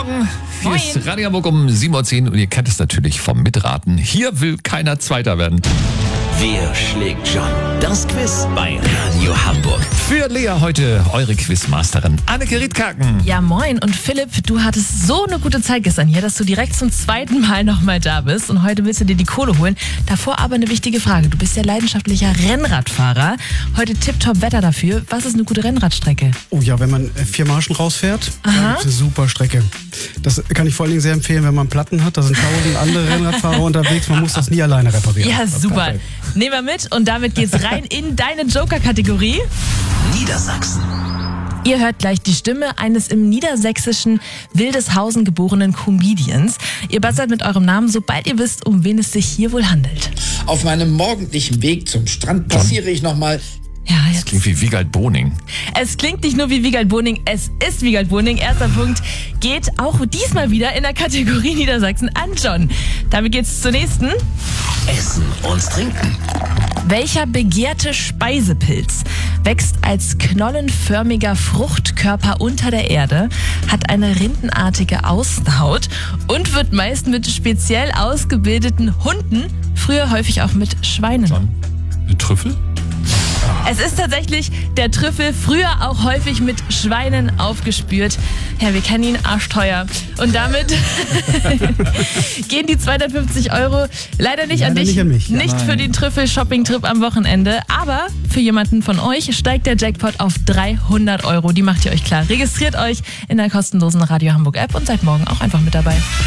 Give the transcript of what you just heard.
Morgen. Hier Moin. ist Radio Hamburg um 7.10 Uhr und ihr kennt es natürlich vom Mitraten. Hier will keiner Zweiter werden. Wer schlägt John? Das Quiz bei Radio Hamburg. Für Lea heute eure Quizmasterin Anneke Riedkaken. Ja, moin. Und Philipp, du hattest so eine gute Zeit gestern hier, dass du direkt zum zweiten Mal nochmal da bist. Und heute willst du dir die Kohle holen. Davor aber eine wichtige Frage. Du bist ja leidenschaftlicher Rennradfahrer. Heute tipptopp Wetter dafür. Was ist eine gute Rennradstrecke? Oh ja, wenn man 4 Marschen rausfährt, Aha. dann ist eine super Strecke. Das kann ich vor allen Dingen sehr empfehlen, wenn man Platten hat. Da sind 1000 andere Rennradfahrer unterwegs. Man muss das nie alleine reparieren. Ja, super. Perfekt. Nehmen wir mit und damit geht's rein in deine Joker-Kategorie. Niedersachsen. Ihr hört gleich die Stimme eines im niedersächsischen Wildeshausen geborenen Comedians. Ihr buzzert mit eurem Namen, sobald ihr wisst, um wen es sich hier wohl handelt. Auf meinem morgendlichen Weg zum Strand passiere ich nochmal. Ja, Das jetzt. klingt wie Wiegald Boning. Es klingt nicht nur wie Wiegald Boning, es ist Wiegald Boning. Erster Punkt geht auch diesmal wieder in der Kategorie Niedersachsen an John. Damit geht's zur nächsten. Essen und Trinken. Welcher begehrte Speisepilz wächst als knollenförmiger Fruchtkörper unter der Erde, hat eine rindenartige Außenhaut und wird meist mit speziell ausgebildeten Hunden, früher häufig auch mit Schweinen? John, ein Trüffel? Es ist tatsächlich der Trüffel, früher auch häufig mit Schweinen aufgespürt. Ja, wir kennen ihn, arschteuer. Und damit gehen die 250 € leider nicht an Leider dich, nicht an mich. Ja, nicht nein. für den Trüffel-Shopping-Trip am Wochenende. Aber für jemanden von euch steigt der Jackpot auf 300 €. Die macht ihr euch klar. Registriert euch in der kostenlosen Radio Hamburg App und seid morgen auch einfach mit dabei.